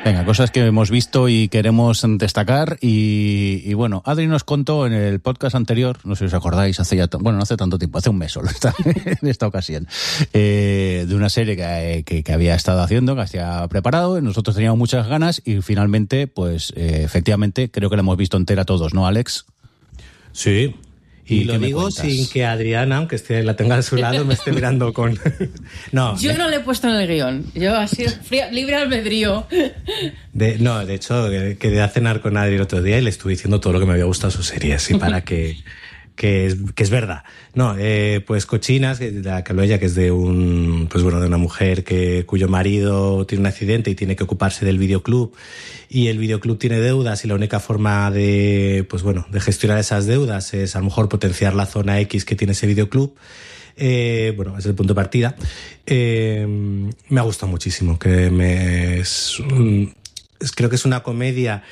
Venga, cosas que hemos visto y queremos destacar. Y bueno, Adri nos contó en el podcast anterior, no sé si os acordáis, no hace tanto tiempo, hace un mes solo en esta ocasión, de una serie que había estado haciendo, que había preparado, y nosotros teníamos muchas ganas y finalmente, pues efectivamente, creo que la hemos visto entera todos, ¿no, Alex? Sí. Y lo digo sin que Adriana, aunque la tenga a su lado, me esté mirando con... No, yo no le he puesto en el guión. Yo así, libre albedrío. De hecho, quedé a cenar con Adri el otro día y le estuve diciendo todo lo que me había gustado de su serie, así para que es verdad. No, pues Cochinas, la que habló ella, que es de de una mujer cuyo marido tiene un accidente y tiene que ocuparse del videoclub, y el videoclub tiene deudas y la única forma de gestionar esas deudas es a lo mejor potenciar la zona X que tiene ese videoclub. Es el punto de partida. Me ha gustado muchísimo, creo que es una comedia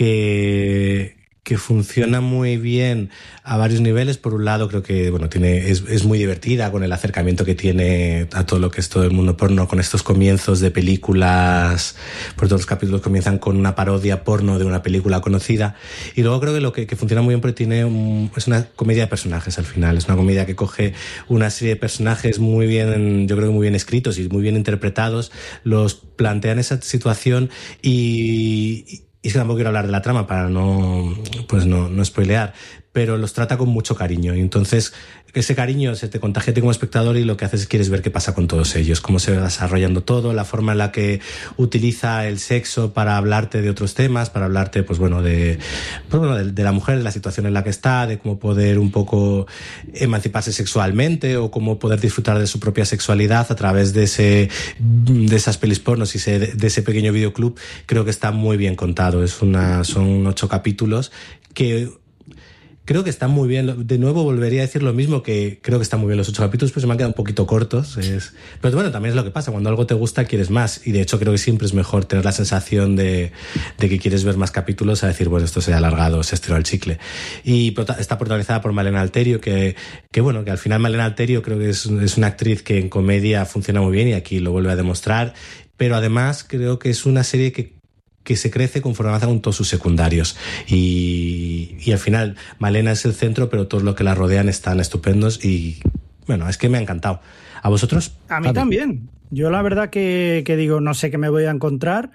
que funciona muy bien a varios niveles. Por un lado, creo que es muy divertida con el acercamiento que tiene a todo lo que es todo el mundo porno, con estos comienzos de películas, por todos los capítulos comienzan con una parodia porno de una película conocida. Y luego creo que lo que funciona muy bien porque es una comedia de personajes al final, es una comedia que coge una serie de personajes muy bien, yo creo que muy bien escritos y muy bien interpretados, los plantean esa situación y es que tampoco quiero hablar de la trama para no spoilear, pero los trata con mucho cariño y entonces ese cariño se te contagia a ti como espectador y lo que haces es quieres ver qué pasa con todos ellos, cómo se va desarrollando todo, la forma en la que utiliza el sexo para hablarte de otros temas, para hablarte de la mujer, de la situación en la que está, de cómo poder un poco emanciparse sexualmente o cómo poder disfrutar de su propia sexualidad a través de esas pelis pornos y de ese pequeño videoclub. Creo que está muy bien contado. Son 8 capítulos que creo que están muy bien. De nuevo volvería a decir lo mismo, que creo que están muy bien los 8 capítulos, pero se me han quedado un poquito cortos. Pero bueno, también es lo que pasa. Cuando algo te gusta, quieres más. Y de hecho creo que siempre es mejor tener la sensación de que quieres ver más capítulos a decir, esto se ha alargado, se estiró el chicle. Y está protagonizada por Malena Alterio, que al final Malena Alterio creo que es una actriz que en comedia funciona muy bien y aquí lo vuelve a demostrar. Pero además creo que es una serie que se crece conforme avanza con todos sus secundarios y al final Malena es el centro, pero todos los que la rodean están estupendos y es que me ha encantado. ¿A vosotros? A mí también. Yo la verdad que digo, no sé qué me voy a encontrar,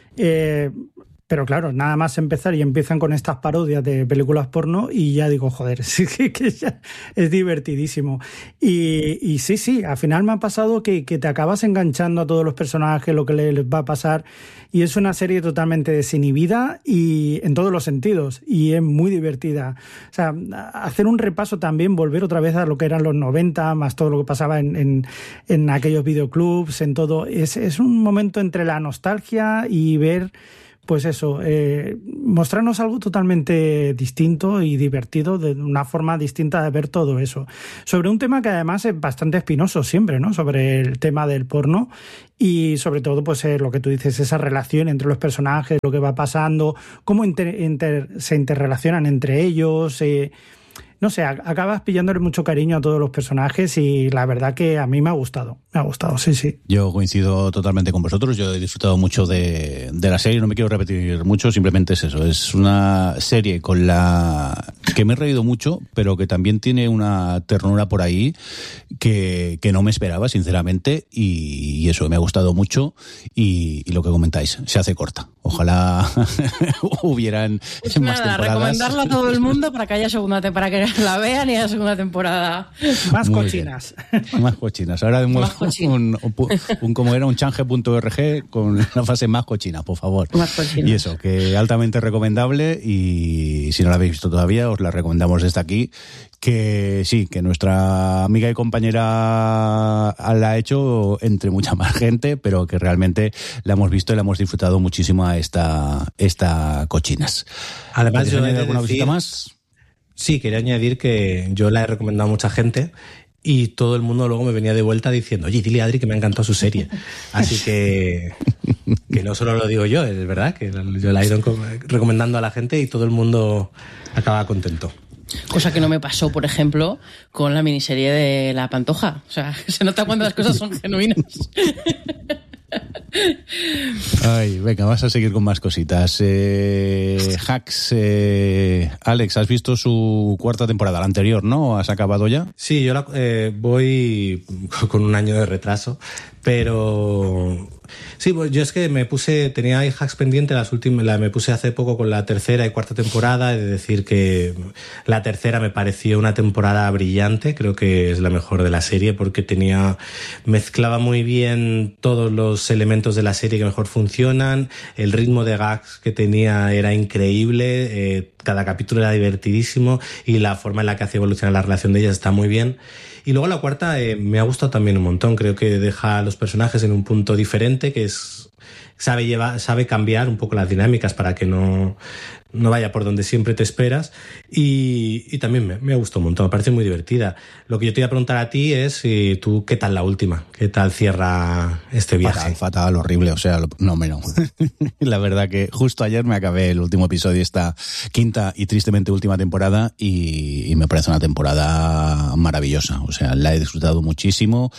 pero claro, nada más empezar y empiezan con estas parodias de películas porno y ya digo, joder, sí que ya es divertidísimo. Y sí, al final me ha pasado que te acabas enganchando a todos los personajes, lo que les va a pasar, y es una serie totalmente desinhibida y en todos los sentidos, y es muy divertida. O sea, hacer un repaso también, volver otra vez a lo que eran los 90, más todo lo que pasaba en aquellos videoclubs, en todo, es un momento entre la nostalgia y ver... Pues eso, mostrarnos algo totalmente distinto y divertido, de una forma distinta de ver todo eso. Sobre un tema que además es bastante espinoso siempre, ¿no? Sobre el tema del porno y sobre todo, pues lo que tú dices, esa relación entre los personajes, lo que va pasando, cómo se interrelacionan entre ellos. No sé, acabas pillándole mucho cariño a todos los personajes y la verdad que a mí me ha gustado, sí. Yo coincido totalmente con vosotros, yo he disfrutado mucho de la serie, no me quiero repetir mucho, simplemente es eso, es una serie con la que me he reído mucho, pero que también tiene una ternura por ahí que no me esperaba, sinceramente, y eso, me ha gustado mucho y lo que comentáis, se hace corta. Ojalá hubieran pues más temporadas. Recomendarlo a todo el mundo para que haya para que la vean y haya segunda temporada. Más cochinas. Más cochinas. Ahora vemos un change.org con la fase más cochina, por favor. Más cochinas. Y eso, que altamente recomendable y si no la habéis visto todavía, os la recomendamos desde aquí. Que sí, que nuestra amiga y compañera la ha hecho entre mucha más gente, pero que realmente la hemos visto y la hemos disfrutado muchísimo a esta Cochinas. Además, yo alguna visita más. Sí, quería añadir que yo la he recomendado a mucha gente y todo el mundo luego me venía de vuelta diciendo, oye, dile a Adri que me ha encantado su serie. Así que no solo lo digo yo, es verdad, que yo la he ido recomendando a la gente y todo el mundo acaba contento. Cosa que no me pasó, por ejemplo, con la miniserie de La Pantoja. O sea, se nota cuando las cosas son genuinas. Ay, venga, vas a seguir con más cositas. Hacks, Alex, ¿has visto su cuarta temporada? La anterior, ¿no? ¿Has acabado ya? Sí, yo voy con un año de retraso, pero sí, pues yo es que tenía Hacks pendiente me puse hace poco con la tercera y cuarta temporada. He de decir que la tercera me pareció una temporada brillante, creo que es la mejor de la serie porque mezclaba muy bien todos los elementos de la serie que mejor funcionan, el ritmo de gags que tenía era increíble, cada capítulo era divertidísimo y la forma en la que hace evolucionar la relación de ellas está muy bien. Y luego la cuarta me ha gustado también un montón, creo que deja a los personajes en un punto diferente, que sabe cambiar un poco las dinámicas para que no vaya por donde siempre te esperas, y también me ha gustado un montón, me parece muy divertida. Lo que yo te iba a preguntar a ti es tú, ¿qué tal la última? ¿Qué tal cierra este viaje? Fatal, horrible, o sea, no. La verdad que justo ayer me acabé el último episodio de esta quinta y tristemente última temporada y me parece una temporada maravillosa, o sea, la he disfrutado muchísimo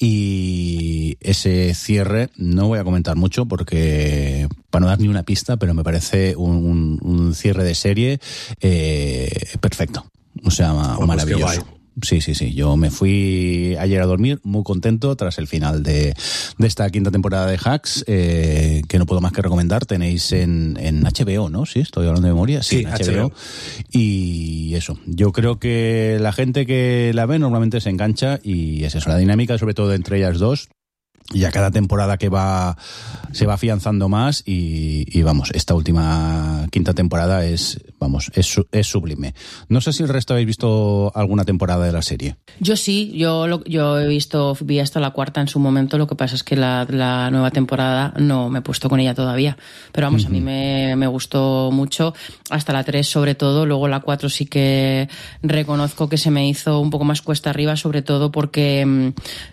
y ese cierre, no voy a comentar mucho porque para no dar ni una pista, pero me parece un cierre de serie perfecto, o sea, maravilloso. Sí. Yo me fui ayer a dormir muy contento tras el final de esta quinta temporada de Hacks, que no puedo más que recomendar. Tenéis en HBO, ¿no? Sí, estoy hablando de memoria. Sí, en HBO. Y eso, yo creo que la gente que la ve normalmente se engancha y es eso, la dinámica sobre todo entre ellas dos. Y a cada temporada que se va afianzando más y vamos, esta última quinta temporada es sublime. No sé si el resto habéis visto alguna temporada de la serie. Yo sí, yo vi hasta la cuarta en su momento, lo que pasa es que la nueva temporada no me he puesto con ella todavía, pero vamos, a mí me gustó mucho, hasta la 3 sobre todo, luego la 4 sí que reconozco que se me hizo un poco más cuesta arriba, sobre todo porque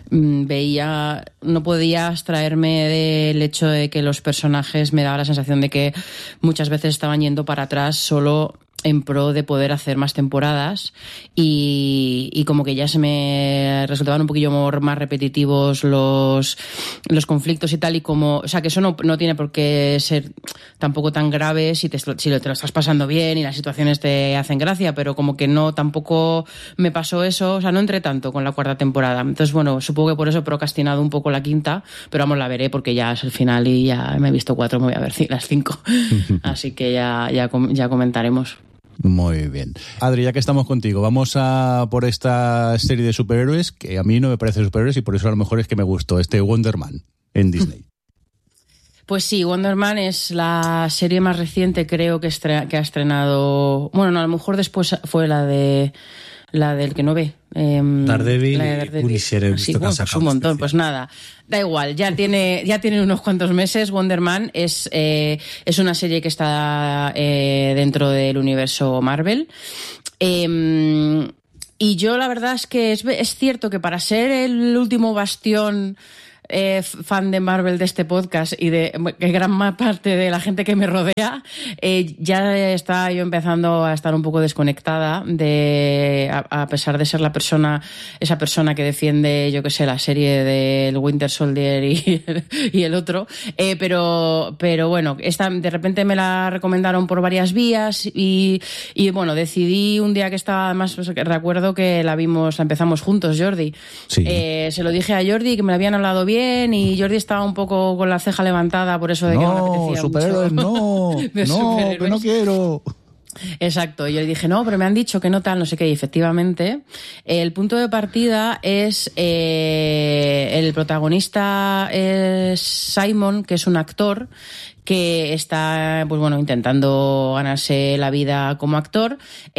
no podía abstraerme del hecho de que los personajes me daba la sensación de que muchas veces estaban yendo para atrás solo en pro de poder hacer más temporadas y como que ya se me resultaban un poquillo más repetitivos los conflictos y tal, y como, o sea, que eso no tiene por qué ser tampoco tan grave si te lo estás pasando bien y las situaciones te hacen gracia, pero como que no, tampoco me pasó eso, o sea, no entré tanto con la cuarta temporada. Entonces, bueno, supongo que por eso he procrastinado un poco la quinta, pero vamos, la veré porque ya es el final y ya me he visto 4, me voy a ver las 5. Así que ya comentaremos. Muy bien. Adri, ya que estamos contigo, vamos a por esta serie de superhéroes que a mí no me parece superhéroes y por eso a lo mejor es que me gustó, Wonder Man en Disney. Pues sí, Wonder Man es la serie más reciente, creo que ha estrenado. Bueno, no, a lo mejor después fue la del que no ve. Daredevil y Punisher. Sí, bueno, pues un montón, pues nada. Da igual, ya tiene unos cuantos meses. Wonder Man es una serie que está dentro del universo Marvel. Y yo la verdad es que es cierto que para ser el último bastión fan de Marvel de este podcast y de gran parte de la gente que me rodea, ya está yo empezando a estar un poco desconectada a pesar de ser esa persona que defiende, yo que sé, la serie del Winter Soldier y el otro, pero bueno, esta de repente me la recomendaron por varias vías y bueno, decidí un día que estaba, además recuerdo que la empezamos juntos, Jordi. Sí. Se lo dije a Jordi que me la habían hablado bien y Jordi estaba un poco con la ceja levantada por eso de que no me apetecía superhéroes, mucho. Que no quiero. Exacto, y yo le dije, no, pero me han dicho que no tal, no sé qué, y efectivamente el punto de partida es el protagonista es Simon, que es un actor que está, pues bueno, intentando ganarse la vida como actor,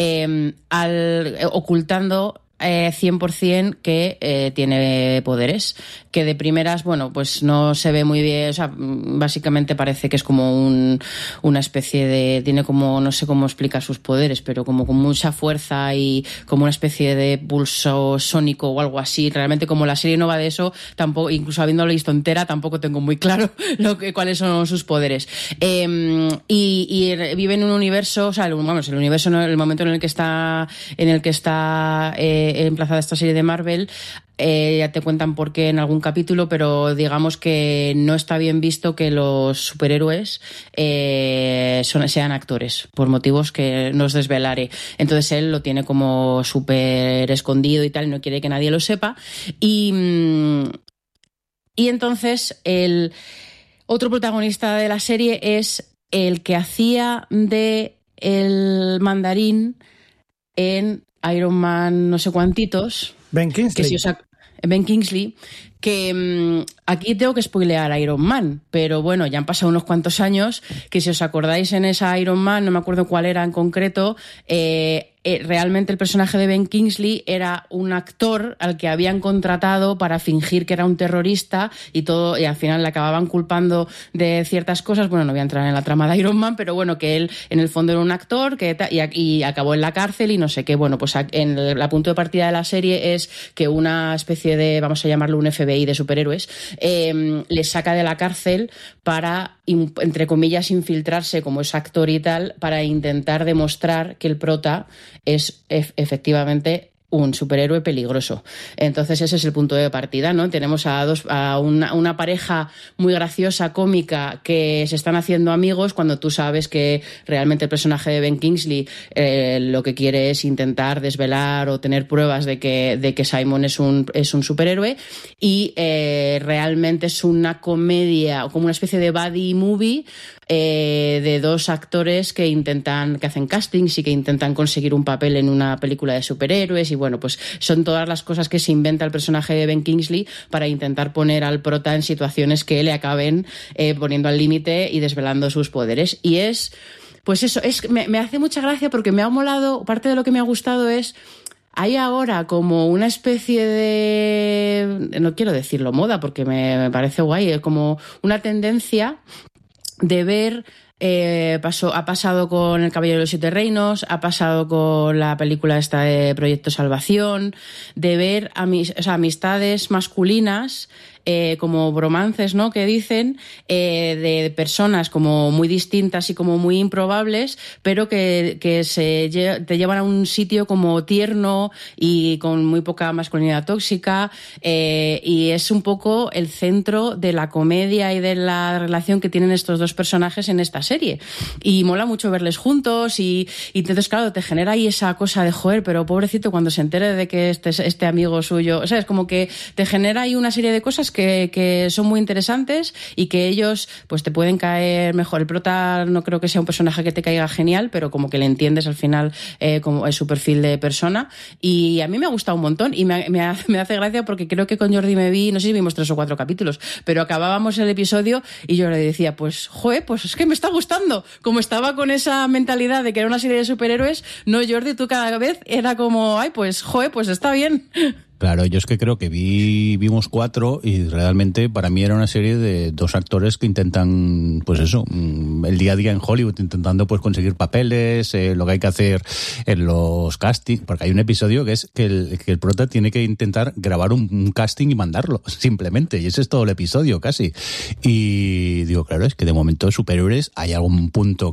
ocultando 100% que tiene poderes, que de primeras, bueno, pues no se ve muy bien, o sea, básicamente parece que es como una especie de, tiene como, no sé cómo explicar sus poderes, pero como con mucha fuerza y como una especie de pulso sónico o algo así. Realmente, como la serie no va de eso, tampoco, incluso habiéndolo visto entera, tampoco tengo muy claro cuáles son sus poderes. Y vive en un universo, o sea, el universo, el momento en el que está emplazada esta serie de Marvel, ya te cuentan por qué en algún capítulo, pero digamos que no está bien visto que los superhéroes sean actores, por motivos que no os desvelaré. Entonces él lo tiene como súper escondido y tal, no quiere que nadie lo sepa. Y entonces el otro protagonista de la serie es el que hacía de el mandarín en Iron Man no sé cuantitos. Ben Kingsley. Ben Kingsley, que aquí tengo que spoilear Iron Man, pero bueno, ya han pasado unos cuantos años, que si os acordáis en esa Iron Man, no me acuerdo cuál era en concreto, realmente el personaje de Ben Kingsley era un actor al que habían contratado para fingir que era un terrorista y al final le acababan culpando de ciertas cosas. Bueno, no voy a entrar en la trama de Iron Man, pero bueno, que él en el fondo era un actor y acabó en la cárcel y no sé qué. Bueno, pues en el punto de partida de la serie es que una especie de, vamos a llamarlo un FBI de superhéroes, le saca de la cárcel para, entre comillas, infiltrarse como es actor y tal, para intentar demostrar que el prota es efectivamente un superhéroe peligroso. Entonces ese es el punto de partida, ¿no? Tenemos a una pareja muy graciosa, cómica, que se están haciendo amigos cuando tú sabes que realmente el personaje de Ben Kingsley lo que quiere es intentar desvelar o tener pruebas de que Simon es un superhéroe y realmente es una comedia, como una especie de buddy movie de dos actores que hacen castings y que intentan conseguir un papel en una película de superhéroes y bueno, pues son todas las cosas que se inventa el personaje de Ben Kingsley para intentar poner al prota en situaciones que le acaben poniendo al límite y desvelando sus poderes. Y pues eso, me hace mucha gracia porque me ha molado, parte de lo que me ha gustado es hay ahora como una especie de, no quiero decirlo moda porque me parece guay, como una tendencia de ver, ha pasado con El Caballero de los Siete Reinos, ha pasado con la película esta de Proyecto Salvación, de ver amistades masculinas, como bromances, ¿no? Que dicen, de personas como muy distintas y como muy improbables, pero que te llevan a un sitio como tierno y con muy poca masculinidad tóxica, y es un poco el centro de la comedia y de la relación que tienen estos dos personajes en esta serie. Y mola mucho verles juntos y entonces, claro, te genera ahí esa cosa de joder, pero pobrecito cuando se entere de que este amigo suyo, o sea, es como que te genera ahí una serie de cosas que son muy interesantes y que ellos pues te pueden caer mejor. El prota no creo que sea un personaje que te caiga genial, pero como que le entiendes al final como es su perfil de persona y a mí me ha gustado un montón y me hace gracia porque creo que con Jordi me vi, no sé si vimos 3 o 4 capítulos, pero acabábamos el episodio y yo le decía, pues joder, pues es que me está gustando. Como estaba con esa mentalidad de que era una serie de superhéroes, no, Jordi, tú cada vez era como, ay, pues joder, pues está bien. Claro, yo es que creo que vimos 4 y realmente para mí era una serie de 2 actores que intentan, pues eso, el día a día en Hollywood, intentando pues conseguir papeles, lo que hay que hacer en los castings, porque hay un episodio que es que el prota tiene que intentar grabar un casting y mandarlo, simplemente, y ese es todo el episodio casi. Y digo, claro, es que de momento superhéroes hay algún punto